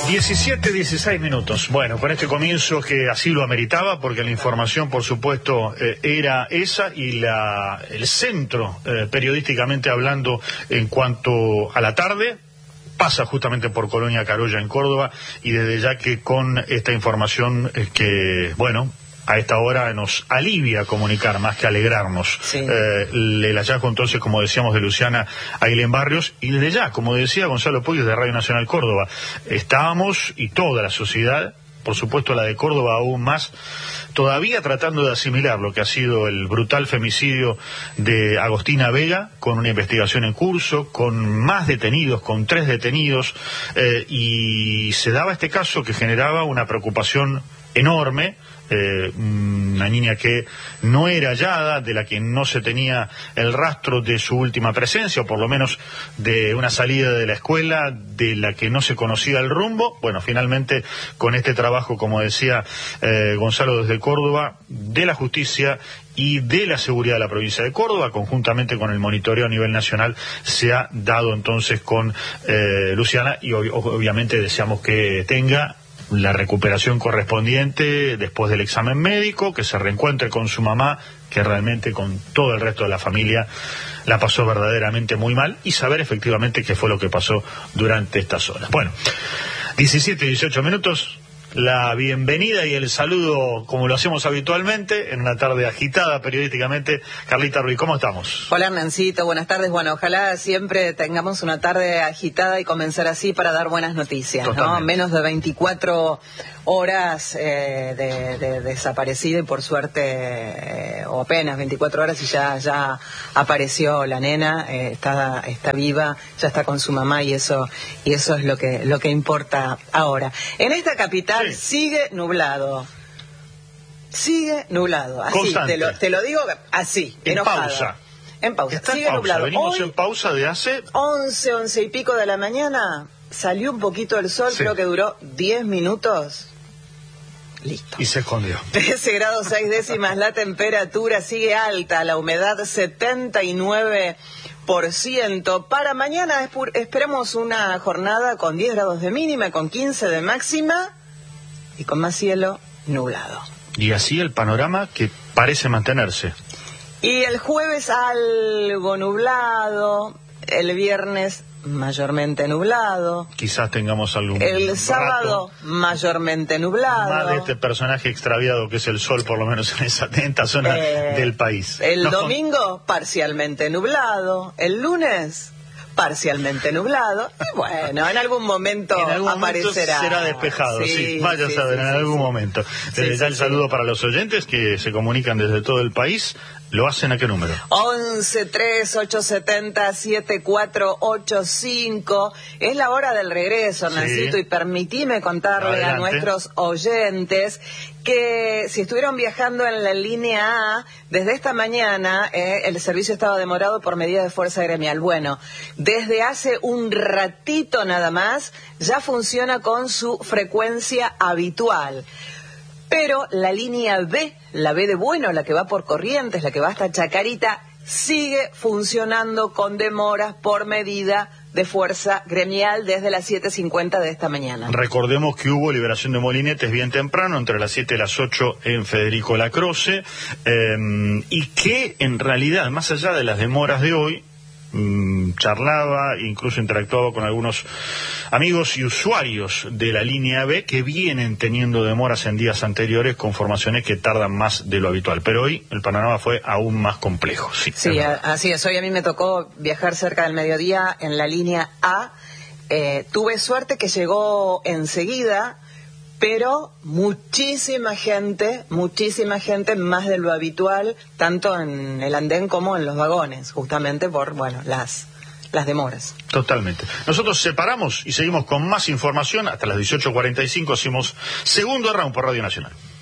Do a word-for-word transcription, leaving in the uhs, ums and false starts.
diecisiete, dieciséis minutos. Bueno, con este comienzo que así lo ameritaba, porque la información, por supuesto, eh, era esa y la, el centro, eh, periodísticamente hablando, en cuanto a la tarde, pasa justamente por Colonia Carolla en Córdoba, y desde ya que con esta información eh, que, bueno, a esta hora nos alivia comunicar más que alegrarnos. Sí. Eh, el hallazgo entonces, como decíamos, de Luciana Aguilén Barrios, y desde ya, como decía Gonzalo Puig de Radio Nacional Córdoba, estábamos, y toda la sociedad, por supuesto la de Córdoba aún más, todavía tratando de asimilar lo que ha sido el brutal femicidio de Agostina Vega, con una investigación en curso, con más detenidos, con tres detenidos, eh, y se daba este caso que generaba una preocupación enorme. Eh, una niña que no era hallada, de la que no se tenía el rastro de su última presencia, o por lo menos de una salida de la escuela, de la que no se conocía el rumbo. Bueno, finalmente con este trabajo, como decía eh, Gonzalo desde Córdoba, de la justicia y de la seguridad de la provincia de Córdoba, conjuntamente con el monitoreo a nivel nacional, se ha dado entonces con eh, Luciana, y ob obviamente deseamos que tenga la recuperación correspondiente después del examen médico, que se reencuentre con su mamá, que realmente con todo el resto de la familia la pasó verdaderamente muy mal, y saber efectivamente qué fue lo que pasó durante estas horas. Bueno, diecisiete, dieciocho minutos. La bienvenida y el saludo, como lo hacemos habitualmente, en una tarde agitada periodísticamente. Carlita Ruiz, ¿cómo estamos? Hola, Hernancito, buenas tardes. Bueno, ojalá siempre tengamos una tarde agitada y comenzar así para dar buenas noticias, ¿no? Menos de veinticuatro horas eh, de, de desaparecida, y por suerte, eh, o apenas veinticuatro horas, y ya, ya apareció la nena, eh, está, está viva, ya está con su mamá, y eso, y eso es lo que, lo que importa ahora. En esta capital, sí, sigue nublado. Sigue nublado. Así, te lo, te lo digo así, en enojado. pausa. En pausa. Está sigue en pausa. nublado. Venimos Hoy, en pausa de hace once, once y pico de la mañana, salió un poquito el sol, sí, creo que duró diez minutos. Listo. Y se escondió. trece grados seis décimas la temperatura, sigue alta, la humedad setenta y nueve por ciento. Para mañana esperamos una jornada con diez grados de mínima, con quince de máxima, y con más cielo nublado. Y así el panorama que parece mantenerse. Y el jueves algo nublado, el viernes mayormente nublado. Quizás tengamos algún El sábado rato, mayormente nublado. Más de este personaje extraviado que es el sol, por lo menos en esa atenta zona eh, del país. El Nos domingo con... parcialmente nublado. El lunes parcialmente nublado. Y bueno, en algún momento en algún aparecerá. Momento será despejado, sí, sí, vaya sí, a saber, sí, en sí, algún sí. momento. Desde sí, ya sí, el saludo sí. para los oyentes que se comunican desde todo el país. ¿Lo hacen a qué número? once, tres, ocho siete cero, siete cuatro ocho cinco. Es la hora del regreso, Hernancito, sí, y permitime contarle Adelante. a nuestros oyentes que si estuvieron viajando en la línea A, desde esta mañana eh, el servicio estaba demorado por medida de fuerza gremial. Bueno, desde hace un ratito nada más ya funciona con su frecuencia habitual. Pero la línea B, la B de Bueno, la que va por Corrientes, la que va hasta Chacarita, sigue funcionando con demoras por medida de fuerza gremial desde las siete cincuenta de esta mañana. Recordemos que hubo liberación de molinetes bien temprano, entre las siete y las ocho en Federico Lacroce, eh, y que en realidad, más allá de las demoras de hoy, charlaba, incluso interactuaba con algunos amigos y usuarios de la línea B que vienen teniendo demoras en días anteriores con formaciones que tardan más de lo habitual, pero hoy el panorama fue aún más complejo. Sí, sí, es así es. Hoy a mí me tocó viajar cerca del mediodía en la línea A. Eh, tuve suerte que llegó enseguida, pero muchísima gente, muchísima gente, más de lo habitual, tanto en el andén como en los vagones, justamente por, bueno, las, las demoras. Totalmente. Nosotros separamos y seguimos con más información hasta las dieciocho cuarenta y cinco, hacemos segundo round por Radio Nacional.